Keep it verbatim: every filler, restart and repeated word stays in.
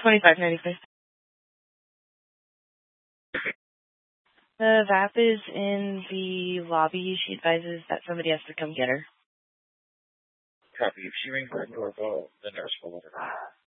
twenty-five ninety-five. The V A P is in the lobby. She advises that somebody has to come get her. Copy. If she rings the doorbell, the nurse will let her.